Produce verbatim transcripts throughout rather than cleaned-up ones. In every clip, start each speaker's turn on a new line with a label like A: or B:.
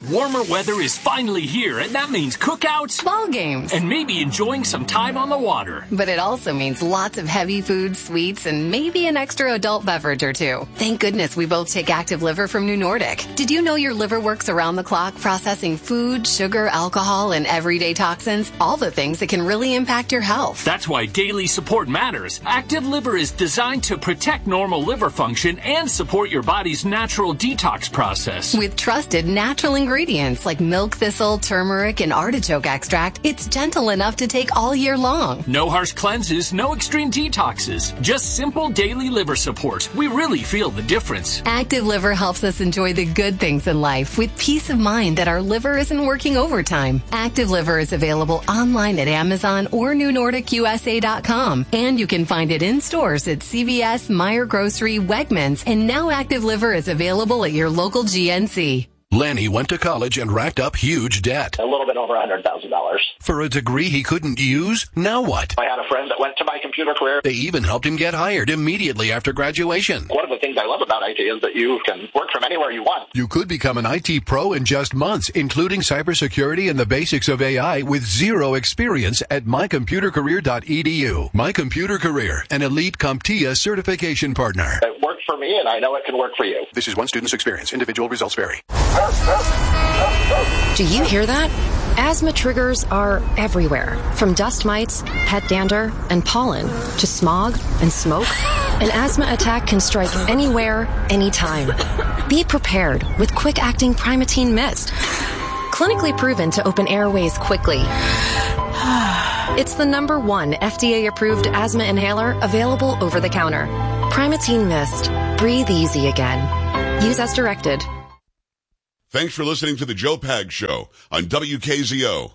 A: Warmer weather is finally here, and that means cookouts,
B: ball games,
A: and maybe enjoying some time on the water.
B: But it also means lots of heavy food, sweets, and maybe an extra adult beverage or two. Thank goodness we both take Active Liver from New Nordic. Did you know your liver works around the clock processing food, sugar, alcohol, and everyday toxins? All the things that can really impact your health.
A: That's why daily support matters. Active Liver is designed to protect normal liver function and support your body's natural detox process.
B: With trusted natural ingredients like milk thistle, turmeric, and artichoke extract, it's gentle enough to take all year long.
A: No harsh cleanses, no extreme detoxes. Just simple daily liver support. We really feel the difference.
B: Active Liver helps us enjoy the good things in life with peace of mind that our liver isn't working overtime. Active Liver is available online at Amazon or New Nordic U S A dot com. And you can find it in stores at C V S, Meijer Grocery, Wegmans, and now Active Liver is available at your local G N C.
C: Lenny went to college and racked up huge debt.
D: A little bit over one hundred thousand dollars.
C: For a degree he couldn't use? Now what?
D: I had a friend that went to my computer career.
C: They even helped him get hired immediately after graduation.
D: One of the things I love about I T is that you can work from anywhere you want.
C: You could become an I T pro in just months, including cybersecurity and the basics of A I with zero experience at my computer career dot e d u. My Computer Career, an elite CompTIA certification partner.
D: It worked for me, and I know it can work for you.
C: This is one student's experience. Individual results vary.
E: Do you hear that? Asthma triggers are everywhere, from dust mites, pet dander, and pollen, to smog and smoke. An asthma attack can strike anywhere, anytime. Be prepared with quick-acting Primatene Mist. Clinically proven to open airways quickly. It's the number one F D A-approved asthma inhaler available over the counter. Primatene Mist. Breathe easy again. Use as directed.
F: Thanks for listening to the Joe Pag Show on W K Z O.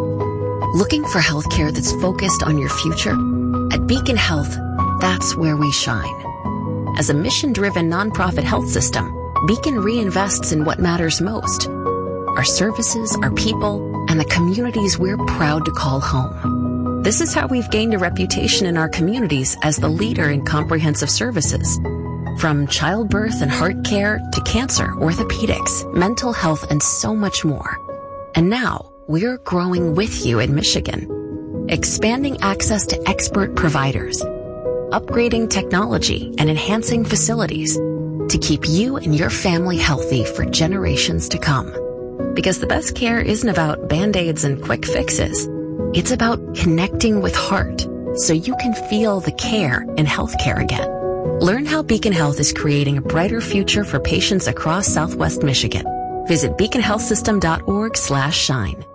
G: Looking for health care that's focused on your future? At Beacon Health, that's where we shine. As a mission-driven nonprofit health system, Beacon reinvests in what matters most: our services, our people, and the communities we're proud to call home. This is how we've gained a reputation in our communities as the leader in comprehensive services. From childbirth and heart care to cancer, orthopedics, mental health, and so much more. And now, we're growing with you in Michigan, expanding access to expert providers, upgrading technology, and enhancing facilities to keep you and your family healthy for generations to come. Because the best care isn't about Band-Aids and quick fixes. It's about connecting with heart so you can feel the care in healthcare again. Learn how Beacon Health is creating a brighter future for patients across Southwest Michigan. Visit beacon health system dot org slash shine.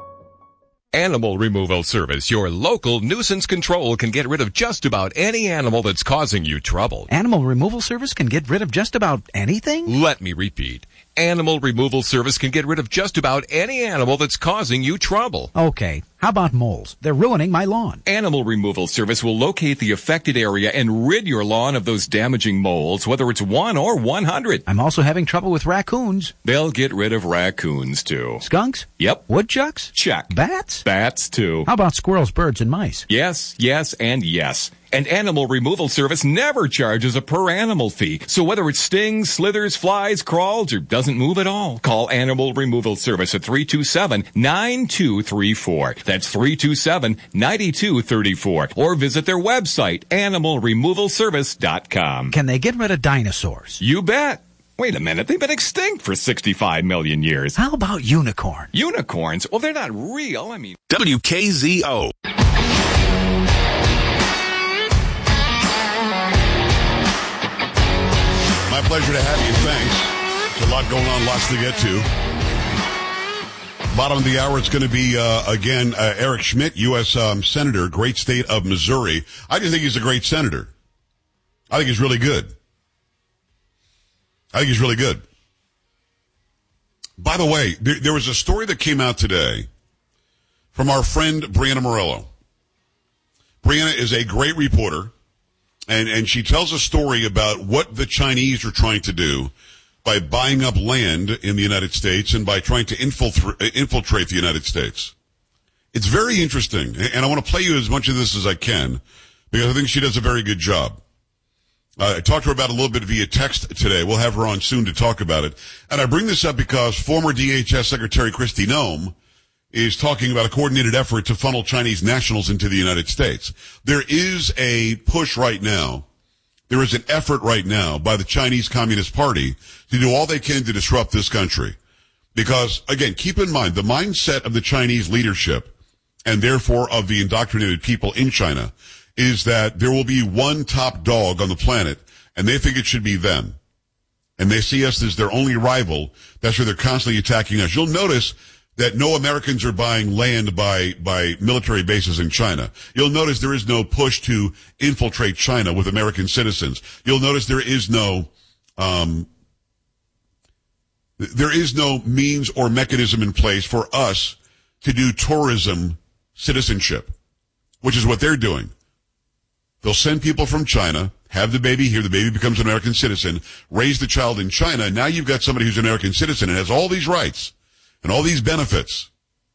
H: Animal Removal Service, your local nuisance control, can get rid of just about any animal that's causing you trouble.
I: Animal Removal Service can get rid of just about anything?
H: Let me repeat. Animal Removal Service can get rid of just about any animal that's causing you trouble.
I: Okay, how about moles? They're ruining my lawn.
H: Animal Removal Service will locate the affected area and rid your lawn of those damaging moles, whether it's one or one hundred.
I: I'm also having trouble with raccoons.
H: They'll get rid of raccoons, too.
I: Skunks?
H: Yep.
I: Woodchucks?
H: Check.
I: Bats?
H: Bats, too.
I: How about squirrels, birds, and mice?
H: Yes, yes, and yes. And Animal Removal Service never charges a per animal fee. So whether it stings, slithers, flies, crawls, or doesn't move at all, call Animal Removal Service at three two seven, nine two three four. That's three two seven, nine two three four. Or visit their website, animal removal service dot com.
I: Can they get rid of dinosaurs?
H: You bet. Wait a minute, they've been extinct for sixty-five million years.
I: How about unicorns?
H: Unicorns? Well, they're not real. I mean...
C: W K Z O.
F: My pleasure to have you. Thanks. There's a lot going on, lots to get to. Bottom of the hour, it's going to be, uh, again, uh, Eric Schmidt, U S Um, Senator, great state of Missouri. I just think he's a great senator. I think he's really good. I think he's really good. By the way, there, there was a story that came out today from our friend Brianna Morello. Brianna is a great reporter. And, and she tells a story about what the Chinese are trying to do by buying up land in the United States and by trying to infiltrate, infiltrate the United States. It's very interesting. And I want to play you as much of this as I can because I think she does a very good job. Uh, I talked to her about it a little bit via text today. We'll have her on soon to talk about it. And I bring this up because former D H S Secretary Kristi Noem is talking about a coordinated effort to funnel Chinese nationals into the United States. There is a push right now. There is an effort right now by the Chinese Communist Party to do all they can to disrupt this country. Because, again, keep in mind, the mindset of the Chinese leadership, and therefore of the indoctrinated people in China, is that there will be one top dog on the planet, and they think it should be them. And they see us as their only rival. That's why they're constantly attacking us. You'll notice that no Americans are buying land by, by military bases in China. You'll notice there is no push to infiltrate China with American citizens. You'll notice there is no, um, there is no means or mechanism in place for us to do tourism citizenship, which is what they're doing. They'll send people from China, have the baby here, the baby becomes an American citizen, raise the child in China, and now you've got somebody who's an American citizen and has all these rights and all these benefits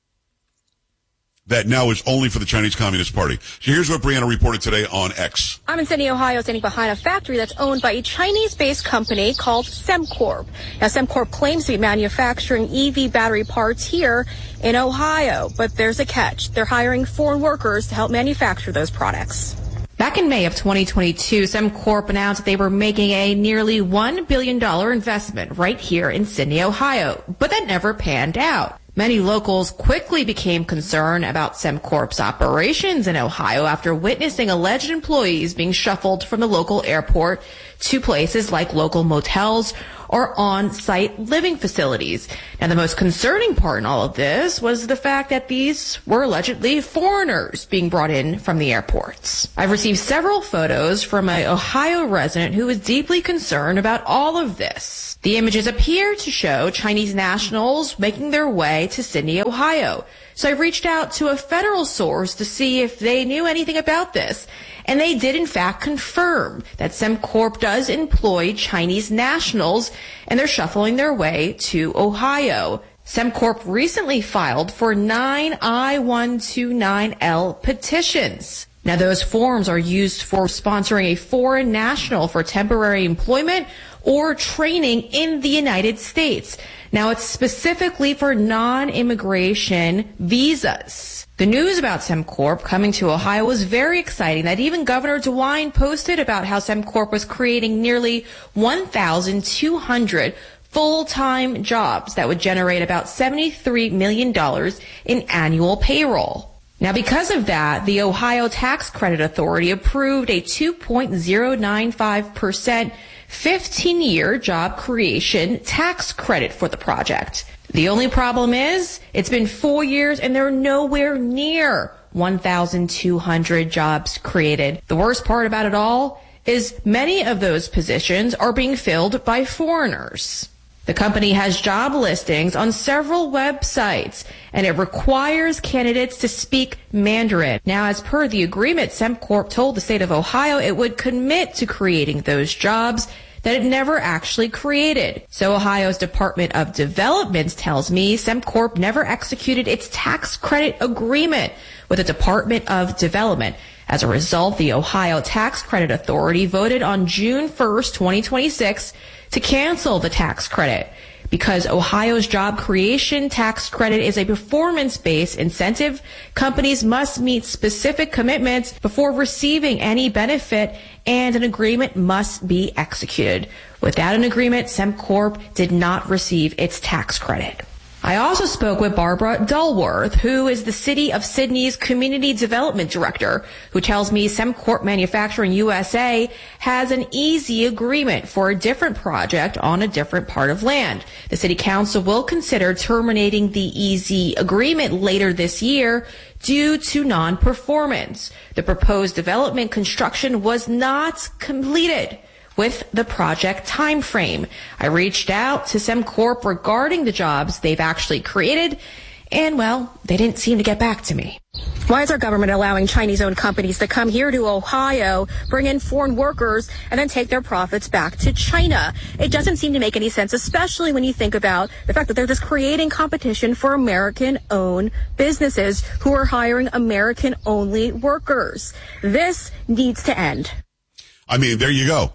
F: that now is only for the Chinese Communist Party. So here's what Brianna reported today on X.
J: I'm in Sydney, Ohio, standing behind a factory that's owned by a Chinese-based company called SemCorp. Now, SemCorp claims to be manufacturing E V battery parts here in Ohio, but there's a catch. They're hiring foreign workers to help manufacture those products. Back in May of twenty twenty-two, SemCorp announced that they were making a nearly one billion dollars investment right here in Sydney, Ohio, but that never panned out. Many locals quickly became concerned about SemCorp's operations in Ohio after witnessing alleged employees being shuffled from the local airport to places like local motels or on-site living facilities. Now, the most concerning part in all of this was the fact that these were allegedly foreigners being brought in from the airports. I've received several photos from an Ohio resident who is deeply concerned about all of this. The images appear to show Chinese nationals making their way to Sydney, Ohio. So I reached out to a federal source to see if they knew anything about this. And they did, in fact, confirm that SemCorp does employ Chinese nationals, and they're shuffling their way to Ohio. SemCorp recently filed for nine I one two nine L petitions. Now, those forms are used for sponsoring a foreign national for temporary employment or training in the United States. Now, it's specifically for non-immigration visas. The news about SemCorp coming to Ohio was very exciting that even Governor DeWine posted about how SemCorp was creating nearly one thousand two hundred full-time jobs that would generate about seventy-three million dollars in annual payroll. Now, because of that, the Ohio Tax Credit Authority approved a two point zero nine five percent fifteen-year job creation tax credit for the project. The only problem is it's been four years and they're nowhere near one thousand two hundred jobs created. The worst part about it all is many of those positions are being filled by foreigners. The company has job listings on several websites, and it requires candidates to speak Mandarin. Now, as per the agreement, SemCorp told the state of Ohio it would commit to creating those jobs that it never actually created. So Ohio's Department of Development tells me SemCorp never executed its tax credit agreement with the Department of Development. As a result, the Ohio Tax Credit Authority voted on June first, twenty twenty-six to cancel the tax credit. Because Ohio's job creation tax credit is a performance-based incentive, companies must meet specific commitments before receiving any benefit, and an agreement must be executed. Without an agreement, SemCorp did not receive its tax credit. I also spoke with Barbara Dulworth, who is the City of Sydney's Community Development Director, who tells me SemCorp Manufacturing U S A has an easy agreement for a different project on a different part of land. The City Council will consider terminating the easy agreement later this year due to non-performance. The proposed development construction was not completed with the project time frame. I reached out to SemCorp regarding the jobs they've actually created, and, well, they didn't seem to get back to me. Why is our government allowing Chinese-owned companies to come here to Ohio, bring in foreign workers, and then take their profits back to China? It doesn't seem to make any sense, especially when you think about the fact that they're just creating competition for American-owned businesses who are hiring American-only workers. This needs to end.
F: I mean, there you go.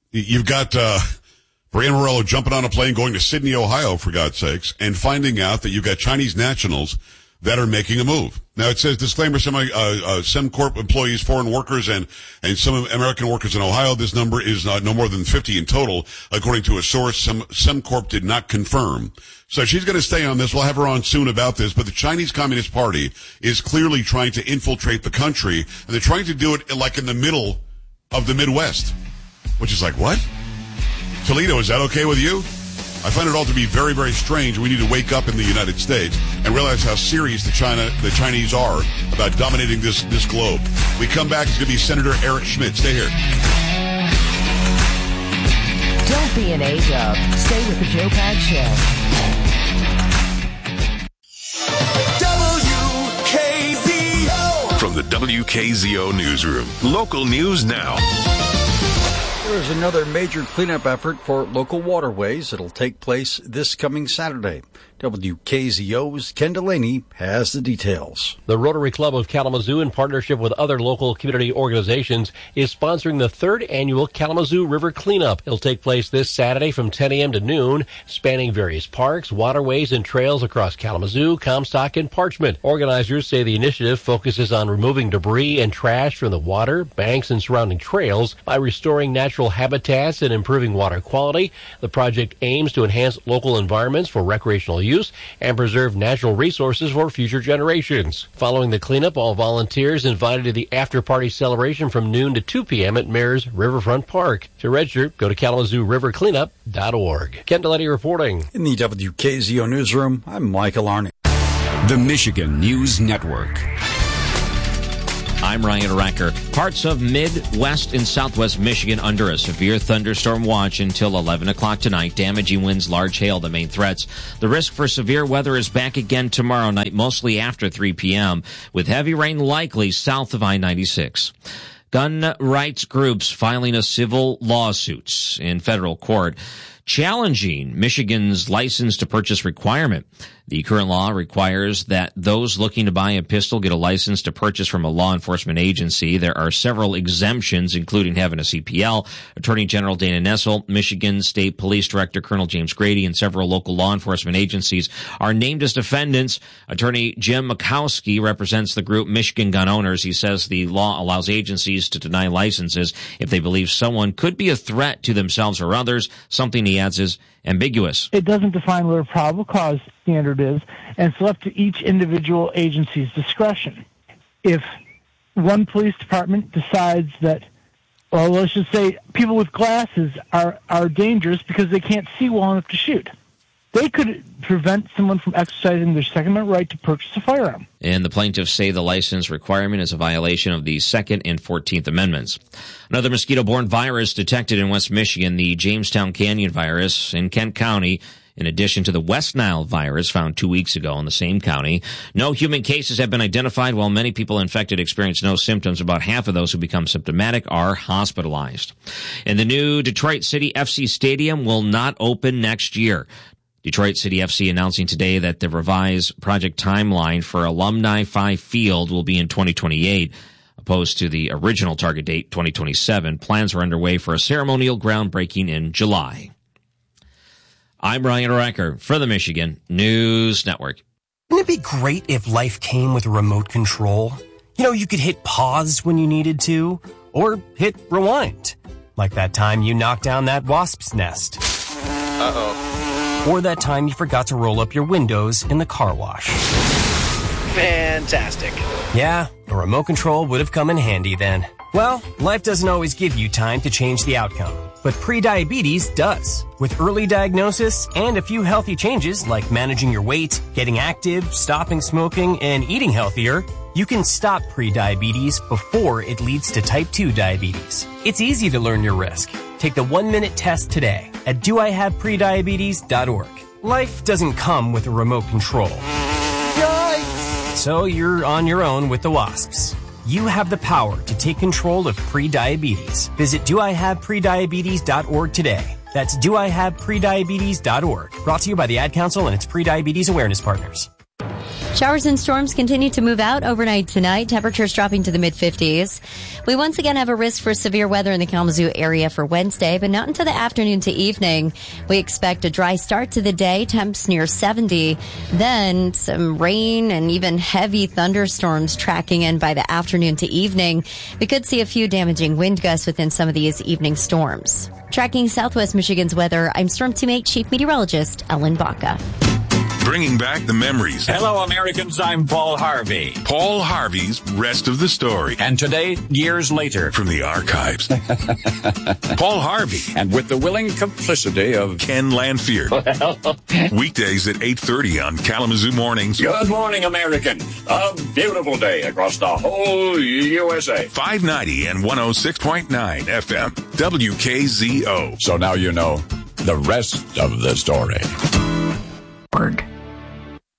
F: You've got uh, Brianna Morello jumping on a plane going to Sydney, Ohio, for God's sakes, and finding out that you've got Chinese nationals that are making a move. Now, it says, disclaimer, some uh, uh, SemCorp employees, foreign workers, and, and some American workers in Ohio. This number is uh, no more than fifty in total, according to a source Sem- SemCorp did not confirm. So she's going to stay on this. We'll have her on soon about this. But the Chinese Communist Party is clearly trying to infiltrate the country, and they're trying to do it like in the middle of the Midwest, which is like, what? Toledo, is that okay with you? I find it all to be very, very strange. We need to wake up in the United States and realize how serious the China, the Chinese are about dominating this, this globe. We come back, it's going to be Senator Eric Schmidt. Stay here.
K: Don't be an A-dub. Stay with the Joe Pags Show.
L: W K Z O. From the W K Z O Newsroom. Local news now.
M: There is another major cleanup effort for local waterways. It'll take place this coming Saturday. W K Z O's Ken Delaney has the details.
N: The Rotary Club of Kalamazoo, in partnership with other local community organizations, is sponsoring the third annual Kalamazoo River Cleanup. It'll take place this Saturday from ten a.m. to noon, spanning various parks, waterways, and trails across Kalamazoo, Comstock, and Parchment. Organizers say the initiative focuses on removing debris and trash from the water, banks, and surrounding trails by restoring natural habitats and improving water quality. The project aims to enhance local environments for recreational use and preserve natural resources for future generations. Following the cleanup, all volunteers invited to the after-party celebration from noon to two p.m. at Mayor's Riverfront Park. To register, go to kalamazoo river cleanup dot org. Ken Delaney reporting.
M: In the W K Z O Newsroom, I'm Michael Arney.
O: The Michigan News Network.
P: I'm Ryan Recker. Parts of Midwest and Southwest Michigan under a severe thunderstorm watch until eleven o'clock tonight. Damaging winds, large hail, the main threats. The risk for severe weather is back again tomorrow night, mostly after three p.m., with heavy rain likely south of I ninety-six. Gun rights groups filing a civil lawsuit in federal court challenging Michigan's license to purchase requirement. The current law requires that those looking to buy a pistol get a license to purchase from a law enforcement agency. There are several exemptions, including having a C P L. Attorney General Dana Nessel, Michigan State Police Director Colonel James Grady, and several local law enforcement agencies are named as defendants. Attorney Jim Makowski represents the group Michigan Gun Owners. He says the law allows agencies to deny licenses if they believe someone could be a threat to themselves or others, something he adds is ambiguous.
Q: It doesn't define what a probable cause standard is, and it's left to each individual agency's discretion. If one police department decides that, well, let's just say people with glasses are, are dangerous because they can't see well enough to shoot, they could prevent someone from exercising their Second Amendment right to purchase a firearm.
P: And the plaintiffs say the license requirement is a violation of the Second and Fourteenth Amendments. Another mosquito-borne virus detected in West Michigan, the Jamestown Canyon virus in Kent County, in addition to the West Nile virus found two weeks ago in the same county. No human cases have been identified. While many people infected experience no symptoms, about half of those who become symptomatic are hospitalized. And the new Detroit City F C Stadium will not open next year. Detroit City F C announcing today that the revised project timeline for Alumni Five Field will be in twenty twenty-eight, opposed to the original target date, twenty twenty-seven. Plans are underway for a ceremonial groundbreaking in July. I'm Ryan Recker for the Michigan News Network.
R: Wouldn't it be great if life came with a remote control? You know, you could hit pause when you needed to, or hit rewind. Like that time you knocked down that wasp's nest.
S: Uh-oh.
R: Or that time you forgot to roll up your windows in the car wash.
S: Fantastic.
R: Yeah, a remote control would have come in handy then. Well, life doesn't always give you time to change the outcome, but prediabetes does. With early diagnosis and a few healthy changes like managing your weight, getting active, stopping smoking, and eating healthier, you can stop prediabetes before it leads to type two diabetes. It's easy to learn your risk. Take the one-minute test today at do I have prediabetes dot org. Life doesn't come with a remote control. Yikes! So you're on your own with the wasps. You have the power to take control of prediabetes. Visit do I have prediabetes dot org today. That's do I have prediabetes dot org. Brought to you by the Ad Council and its prediabetes awareness partners.
S: Showers and storms continue to move out overnight tonight. Temperatures dropping to the mid-fifties. We once again have a risk for severe weather in the Kalamazoo area for Wednesday, but not until the afternoon to evening. We expect a dry start to the day, temps near seventy. Then some rain and even heavy thunderstorms tracking in by the afternoon to evening. We could see a few damaging wind gusts within some of these evening storms. Tracking Southwest Michigan's weather, I'm Storm Teammate Chief Meteorologist Ellen Baca.
L: Bringing back the memories.
T: Hello, Americans. I'm Paul Harvey.
L: Paul Harvey's Rest of the Story.
T: And today, years later.
L: From the archives. Paul Harvey.
T: And with the willing complicity of
L: Ken Lanfear. Well. Weekdays at eight thirty on Kalamazoo Mornings.
T: Good morning, Americans. A beautiful day across the whole U S A.
L: five ninety and one oh six point nine F M. W K Z O.
T: So now you know the rest of the story.
B: Org.